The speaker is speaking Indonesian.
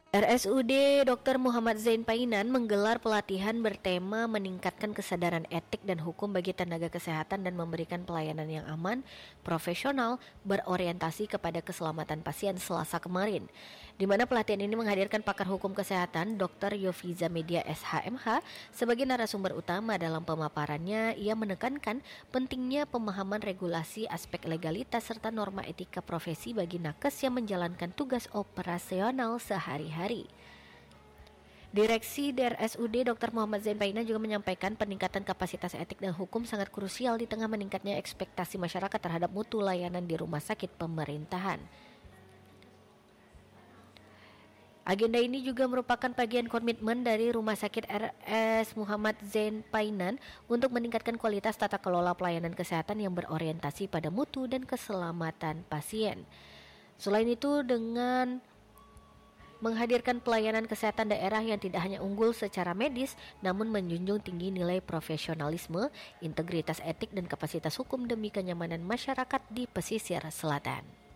RSUD Dr. Muhammad Zain Painan menggelar pelatihan bertema meningkatkan kesadaran etik dan hukum bagi tenaga kesehatan dan memberikan pelayanan yang aman, profesional, berorientasi kepada keselamatan pasien Selasa kemarin. Di mana pelatihan ini menghadirkan pakar hukum kesehatan Dr. Yofiza Media SHMH sebagai narasumber utama. Dalam pemaparannya, ia menekankan pentingnya pemahaman regulasi, aspek legalitas serta norma etika profesi bagi nakes yang menjalankan tugas operasional sehari-hari. Direksi RSUD Dr. Muhammad Zain Painan juga menyampaikan peningkatan kapasitas etik dan hukum sangat krusial di tengah meningkatnya ekspektasi masyarakat terhadap mutu layanan di rumah sakit pemerintahan. Agenda ini juga merupakan bagian komitmen dari Rumah Sakit RS Muhammad Zain Painan untuk meningkatkan kualitas tata kelola pelayanan kesehatan yang berorientasi pada mutu dan keselamatan pasien. Selain itu, dengan menghadirkan pelayanan kesehatan daerah yang tidak hanya unggul secara medis, namun menjunjung tinggi nilai profesionalisme, integritas etik, dan kapasitas hukum demi kenyamanan masyarakat di pesisir selatan.